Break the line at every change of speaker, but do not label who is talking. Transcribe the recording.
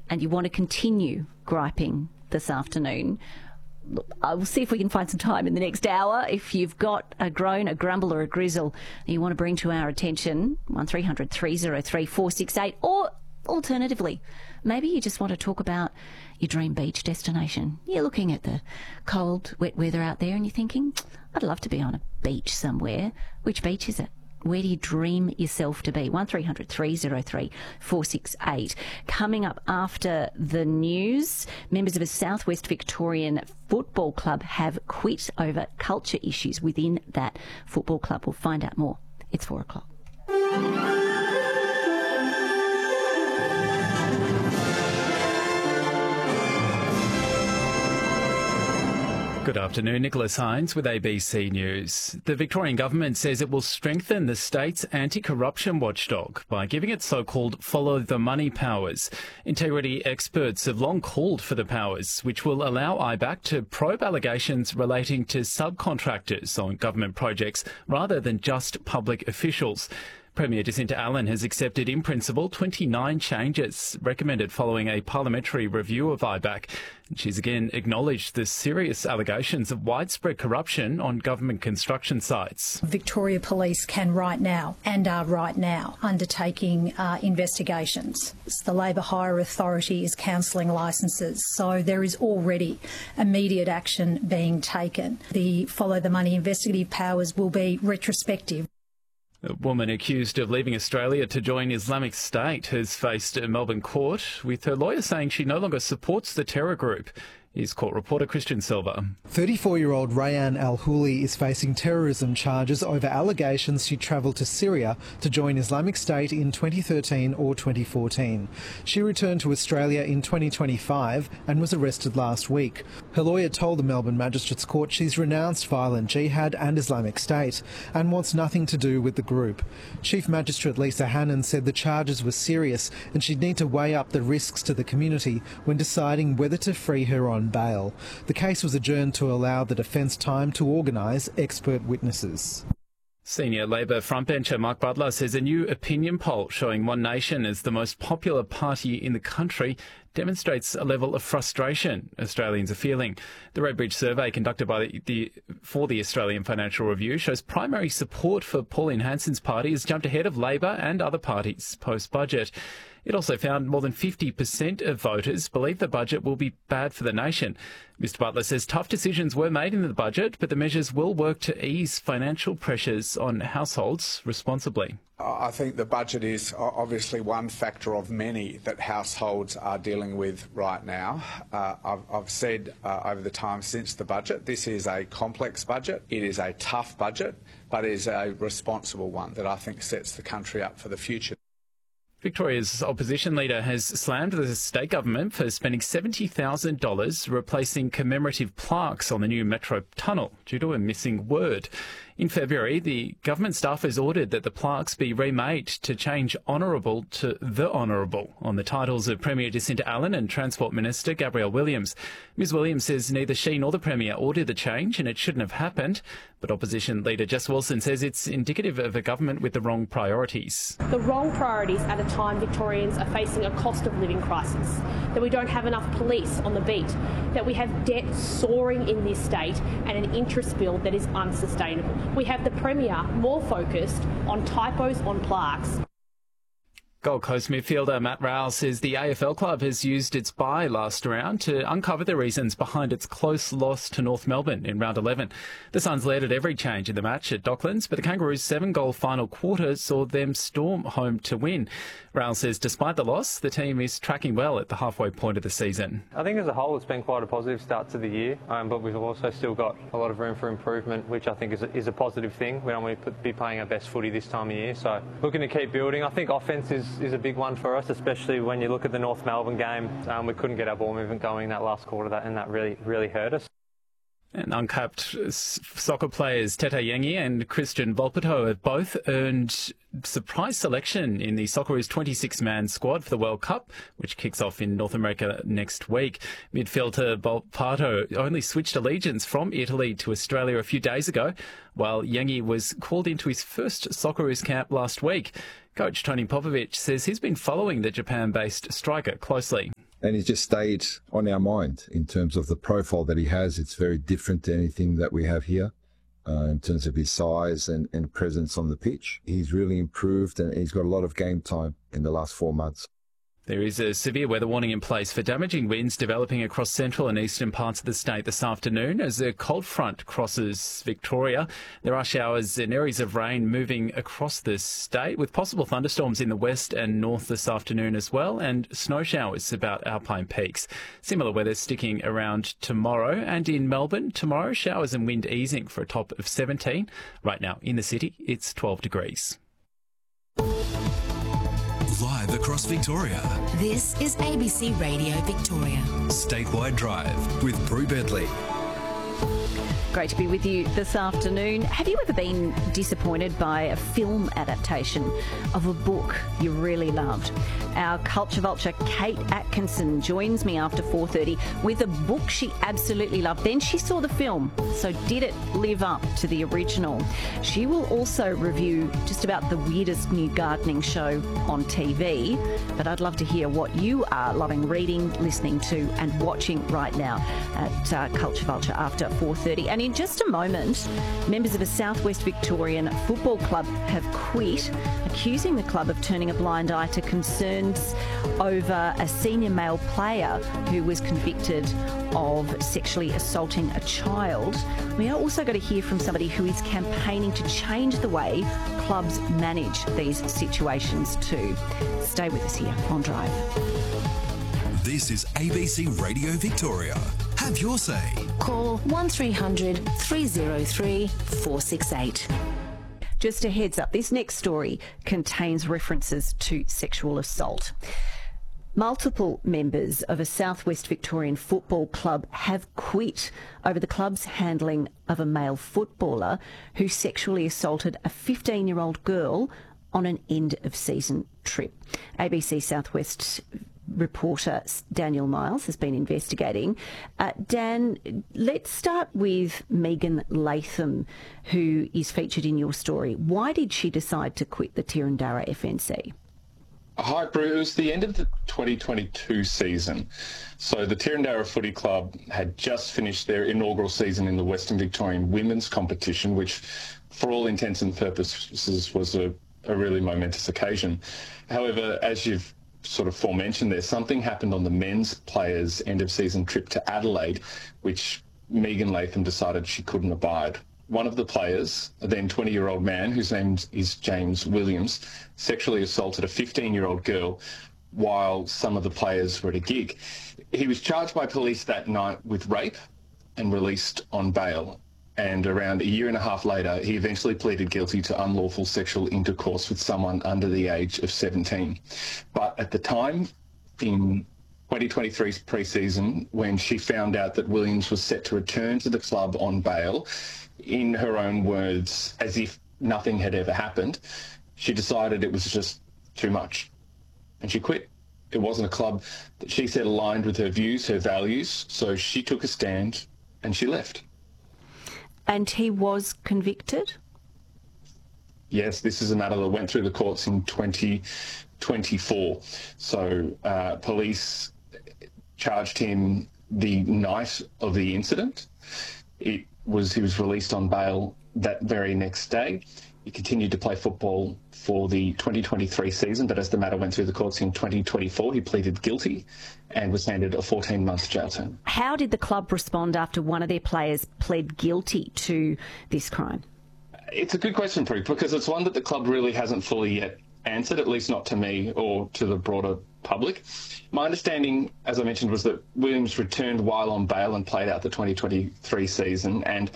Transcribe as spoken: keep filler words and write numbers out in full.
and you want to continue griping this afternoon, look, I will see if we can find some time in the next hour. If you've got a groan, a grumble or a grizzle that you want to bring to our attention, one three hundred three oh three four six eight, or alternatively, maybe you just want to talk about your dream beach destination. You're looking at the cold, wet weather out there and you're thinking, I'd love to be on a beach somewhere. Which beach is it? Where do you dream yourself to be? one three hundred three oh three four six eight. Coming up after the news, members of a Southwest Victorian football club have quit over culture issues within that football club. We'll find out more. It's four o'clock.
Good afternoon, Nicholas Hines with A B C News. The Victorian Government says it will strengthen the state's anti-corruption watchdog by giving it so-called follow-the-money powers. Integrity experts have long called for the powers, which will allow I B A C to probe allegations relating to subcontractors on government projects rather than just public officials. Premier Jacinta Allen has accepted in principle twenty-nine changes recommended following a parliamentary review of I B A C. She's again acknowledged the serious allegations of widespread corruption on government construction sites.
Victoria Police can right now and are right now undertaking uh, investigations. The Labor Hire Authority is cancelling licences, so there is already immediate action being taken. The follow the money investigative powers will be retrospective.
A woman accused of leaving Australia to join Islamic State has faced a Melbourne court, with her lawyer saying she no longer supports the terror group. Here's court reporter Christian Silva.
thirty-four-year-old Rayan Al-Houli is facing terrorism charges over allegations she travelled to Syria to join Islamic State in twenty thirteen or twenty fourteen. She returned to Australia in twenty twenty-five and was arrested last week. Her lawyer told the Melbourne Magistrates Court she's renounced violent jihad and Islamic State and wants nothing to do with the group. Chief Magistrate Lisa Hannon said the charges were serious and she'd need to weigh up the risks to the community when deciding whether to free her on bail. The case was adjourned to allow the defence time to organise expert witnesses.
Senior Labor frontbencher Mark Butler says a new opinion poll showing One Nation as the most popular party in the country demonstrates a level of frustration Australians are feeling. The Redbridge survey conducted by the, the for the Australian Financial Review shows primary support for Pauline Hanson's party has jumped ahead of Labor and other parties post-budget. It also found more than fifty percent of voters believe the budget will be bad for the nation. Mister Butler says tough decisions were made in the budget, but the measures will work to ease financial pressures on households responsibly.
I think the budget is obviously one factor of many that households are dealing with right now. Uh, I've, I've said uh, over the time since the budget, this is a complex budget. It is a tough budget, but it is a responsible one that I think sets the country up for the future.
Victoria's opposition leader has slammed the state government for spending seventy thousand dollars replacing commemorative plaques on the new Metro tunnel due to a missing word. In February, the government staff has ordered that the plaques be remade to change Honourable to The Honourable on the titles of Premier Jacinta Allen and Transport Minister Gabrielle Williams. Ms Williams says neither she nor the Premier ordered the change and it shouldn't have happened, but opposition leader Jess Wilson says it's indicative of a government with the wrong priorities.
The wrong priorities at a time Victorians are facing a cost of living crisis, that we don't have enough police on the beat, that we have debt soaring in this state and an interest bill that is unsustainable. We have the Premier more focused on typos on plaques.
Gold Coast midfielder Matt Rowell says the A F L club has used its bye last round to uncover the reasons behind its close loss to North Melbourne in round eleven. The Suns led at every change in the match at Docklands, but the Kangaroos' seven-goal final quarter saw them storm home to win. Rowell says despite the loss, the team is tracking well at the halfway point of the season.
I think as a whole it's been quite a positive start to the year, um, but we've also still got a lot of room for improvement, which I think is a, is a positive thing. We don't want to be playing our best footy this time of year, so looking to keep building. I think offence is is a big one for us, especially when you look at the North Melbourne game. Um, we couldn't get our ball movement going that last quarter, that, and that really, really hurt us.
And uncapped soccer players Teta Yengi and Christian Volpato have both earned surprise selection in the Socceroos twenty-six man squad for the World Cup, which kicks off in North America next week. Midfielder Volpato only switched allegiance from Italy to Australia a few days ago, while Yengi was called into his first Socceroos camp last week. Coach Tony Popovic says he's been following the Japan-based striker closely.
And he just stayed on our mind in terms of the profile that he has. It's very different to anything that we have here uh, in terms of his size and, and presence on the pitch. He's really improved and he's got a lot of game time in the last four months.
There is a severe weather warning in place for damaging winds developing across central and eastern parts of the state this afternoon as a cold front crosses Victoria. There are showers and areas of rain moving across the state with possible thunderstorms in the west and north this afternoon as well, and snow showers about Alpine Peaks. Similar weather sticking around tomorrow, and in Melbourne tomorrow, showers and wind easing for a top of seventeen. Right now in the city, it's twelve degrees.
Live across Victoria.
This is A B C Radio Victoria.
Statewide Drive with Prue Bentley.
Great to be with you this afternoon. Have you ever been disappointed by a film adaptation of a book you really loved? Our culture vulture Kate Atkinson joins me after four thirty with a book she absolutely loved. Then she saw the film, so did it live up to the original? She will also review just about the weirdest new gardening show on T V. But I'd love to hear what you are loving reading, listening to and watching right now at uh, Culture Vulture after four thirty. And in just a moment, members of a Southwest Victorian football club have quit, accusing the club of turning a blind eye to concerns over a senior male player who was convicted of sexually assaulting a child. We are also going to hear from somebody who is campaigning to change the way clubs manage these situations too. Stay with us here on Drive.
This is A B C Radio Victoria. Have your say.
Call one three hundred three oh three four six eight.
Just a heads up, this next story contains references to sexual assault. Multiple members of a Southwest Victorian football club have quit over the club's handling of a male footballer who sexually assaulted a fifteen-year-old girl on an end-of-season trip. A B C Southwest reporter Daniel Miles has been investigating. Uh, Dan, let's start with Megan Latham, who is featured in your story. Why did she decide to quit the Tirrandara F N C?
Hi, Brew. It was the end of the twenty twenty-two season. So the Tirrandara Footy Club had just finished their inaugural season in the Western Victorian Women's Competition, which for all intents and purposes was a, a really momentous occasion. However, as you've sort of forementioned there, something happened on the men's players' end-of-season trip to Adelaide, which Megan Latham decided she couldn't abide. One of the players, a then twenty-year-old man whose name is James Williams, sexually assaulted a fifteen-year-old girl while some of the players were at a gig. He was charged by police that night with rape and released on bail. And around a year and a half later, he eventually pleaded guilty to unlawful sexual intercourse with someone under the age of seventeen. But at the time, in twenty twenty-three's pre-season, when she found out that Williams was set to return to the club on bail, in her own words, as if nothing had ever happened, she decided it was just too much. And she quit. It wasn't a club that she said aligned with her views, her values, so she took a stand and she left.
And he was convicted?
Yes, this is a matter that went through the courts in twenty twenty-four. So uh, police charged him the night of the incident. It was he was released on bail that very next day. He continued to play football for the twenty twenty-three season, but as the matter went through the courts in twenty twenty-four, he pleaded guilty and was handed a fourteen-month jail term.
How did the club respond after one of their players pled guilty to this crime?
It's a good question, Prue, because it's one that the club really hasn't fully yet answered, at least not to me or to the broader public. My understanding, as I mentioned, was that Williams returned while on bail and played out the twenty twenty-three season, and